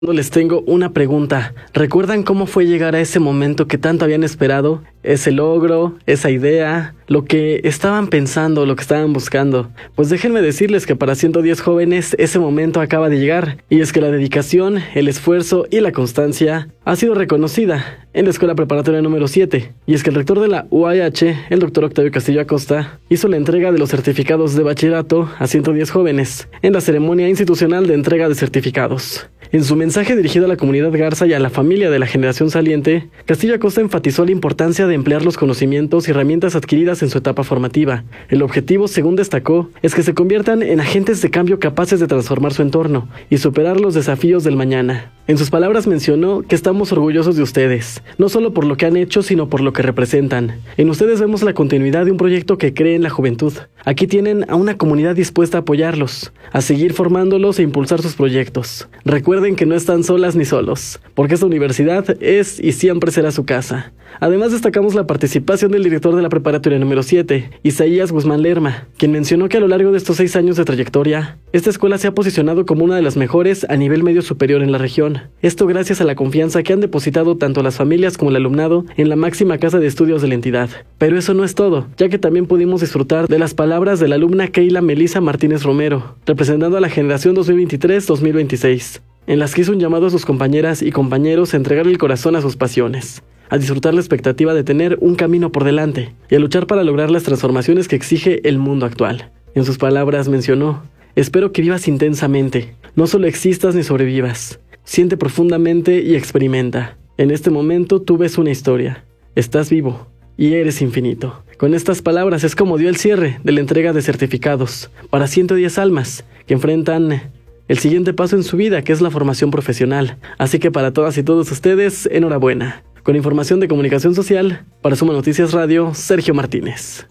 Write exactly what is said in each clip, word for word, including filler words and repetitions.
Les tengo una pregunta. ¿Recuerdan cómo fue llegar a ese momento que tanto habían esperado? Ese logro, esa idea, lo que estaban pensando, lo que estaban buscando. Pues déjenme decirles que para ciento diez jóvenes ese momento acaba de llegar. Y es que la dedicación, el esfuerzo y la constancia ha sido reconocida en la Escuela Preparatoria número siete. Y es que el rector de la U A E H, el doctor Octavio Castillo Acosta, hizo la entrega de los certificados de bachillerato a ciento diez jóvenes en la ceremonia institucional de entrega de certificados. En su mensaje dirigido a la comunidad Garza y a la familia de la generación saliente, Castillo Acosta enfatizó la importancia de emplear los conocimientos y herramientas adquiridas en su etapa formativa. El objetivo, según destacó, es que se conviertan en agentes de cambio capaces de transformar su entorno y superar los desafíos del mañana. En sus palabras mencionó que estamos orgullosos de ustedes, no solo por lo que han hecho, sino por lo que representan. En ustedes vemos la continuidad de un proyecto que cree en la juventud. Aquí tienen a una comunidad dispuesta a apoyarlos, a seguir formándolos e impulsar sus proyectos. Recuerden que no están solas ni solos, porque esta universidad es y siempre será su casa. Además, destacamos la participación del director de la preparatoria número siete, Isaías Guzmán Lerma, quien mencionó que a lo largo de estos seis años de trayectoria, esta escuela se ha posicionado como una de las mejores a nivel medio superior en la región. Esto gracias a la confianza que han depositado tanto las familias como el alumnado en la máxima casa de estudios de la entidad. Pero eso no es todo, ya que también pudimos disfrutar de las palabras de la alumna Keila Melissa Martínez Romero, representando a la generación dos mil veintitrés dos mil veintiséis, en las que hizo un llamado a sus compañeras y compañeros a entregar el corazón a sus pasiones, a disfrutar la expectativa de tener un camino por delante y a luchar para lograr las transformaciones que exige el mundo actual. En sus palabras mencionó: espero que vivas intensamente, no solo existas ni sobrevivas. Siente profundamente y experimenta. En este momento tú ves una historia. Estás vivo y eres infinito. Con estas palabras es como dio el cierre de la entrega de certificados para ciento diez almas que enfrentan el siguiente paso en su vida, que es la formación profesional. Así que para todas y todos ustedes, enhorabuena. Con información de comunicación social, para Suma Noticias Radio, Sergio Martínez.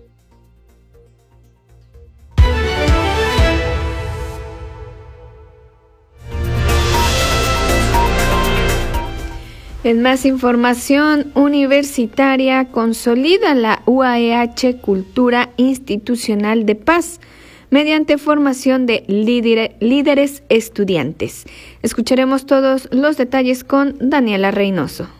En más información universitaria, consolida la U A E H Cultura Institucional de Paz mediante formación de líder, líderes estudiantes. Escucharemos todos los detalles con Daniela Reynoso.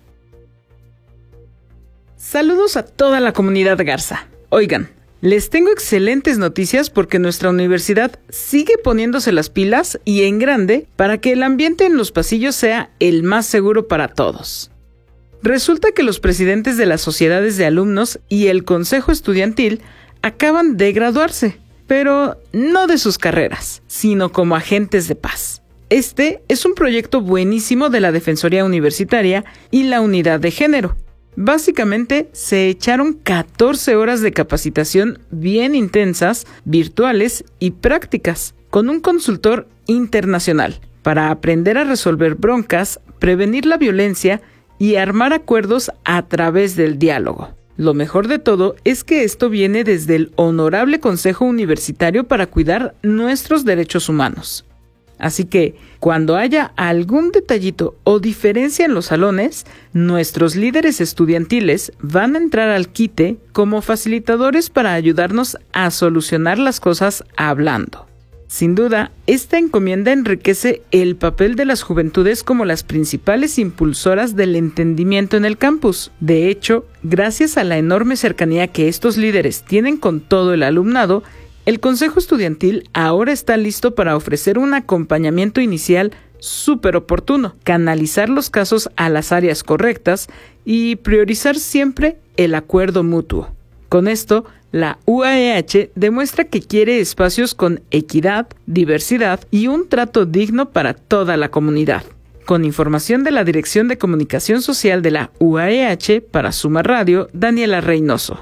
Saludos a toda la comunidad Garza. Oigan, les tengo excelentes noticias porque nuestra universidad sigue poniéndose las pilas y en grande para que el ambiente en los pasillos sea el más seguro para todos. Resulta que los presidentes de las sociedades de alumnos y el consejo estudiantil acaban de graduarse, pero no de sus carreras, sino como agentes de paz. Este es un proyecto buenísimo de la Defensoría Universitaria y la Unidad de Género. Básicamente, se echaron catorce horas de capacitación bien intensas, virtuales y prácticas, con un consultor internacional, para aprender a resolver broncas, prevenir la violencia y armar acuerdos a través del diálogo. Lo mejor de todo es que esto viene desde el Honorable Consejo Universitario para cuidar nuestros derechos humanos. Así que, cuando haya algún detallito o diferencia en los salones, nuestros líderes estudiantiles van a entrar al quite como facilitadores para ayudarnos a solucionar las cosas hablando. Sin duda, esta encomienda enriquece el papel de las juventudes como las principales impulsoras del entendimiento en el campus. De hecho, gracias a la enorme cercanía que estos líderes tienen con todo el alumnado, el Consejo Estudiantil ahora está listo para ofrecer un acompañamiento inicial súper oportuno, canalizar los casos a las áreas correctas y priorizar siempre el acuerdo mutuo. Con esto, la U A E H demuestra que quiere espacios con equidad, diversidad y un trato digno para toda la comunidad. Con información de la Dirección de Comunicación Social de la U A E H, para Suma Radio, Daniela Reynoso.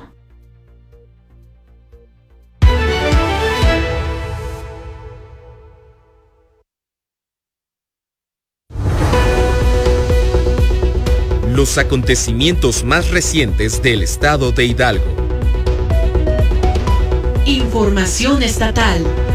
Los acontecimientos más recientes del estado de Hidalgo. Información estatal.